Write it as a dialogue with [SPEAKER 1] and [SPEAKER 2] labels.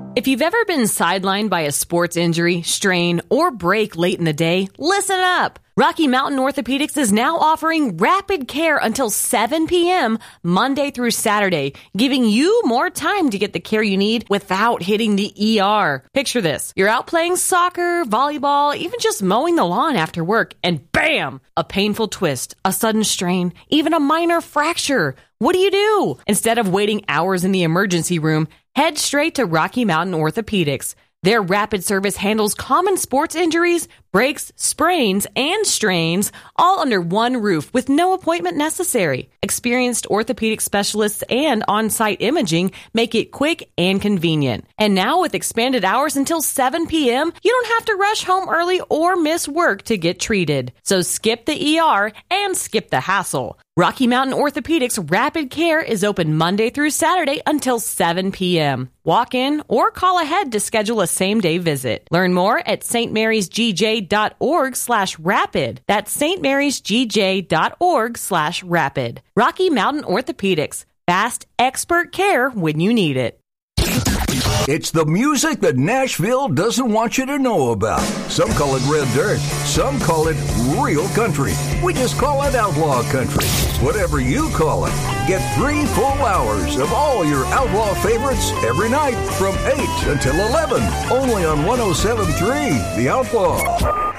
[SPEAKER 1] If you've ever been sidelined by a sports injury, strain, or break late in the day, listen up. Rocky Mountain Orthopedics is now offering rapid care until 7 p.m. Monday through Saturday, giving you more time to get the care you need without hitting the ER. Picture this. You're out playing soccer, volleyball, even just mowing the lawn after work, and bam! A painful twist, a sudden strain, even a minor fracture. What do? Instead of waiting hours in the emergency room, head straight to Rocky Mountain Orthopedics. Their rapid service handles common sports injuries, breaks, sprains, and strains, all under one roof with no appointment necessary. Experienced orthopedic specialists and on-site imaging make it quick and convenient. And now with expanded hours until 7 p.m., you don't have to rush home early or miss work to get treated. So skip the ER and skip the hassle. Rocky Mountain Orthopedics Rapid Care is open Monday through Saturday until 7 p.m. Walk in or call ahead to schedule a same-day visit. Learn more at stmarysgj.org/rapid. That's stmarysgj.org/rapid. Rocky Mountain Orthopedics. Fast, expert care when you need it.
[SPEAKER 2] It's the music that Nashville doesn't want you to know about. Some call it red dirt. Some call it real country. We just call it outlaw country. Whatever you call it. Get 3 full hours of all your outlaw favorites every night from 8 until 11. Only on 107.3 The Outlaw.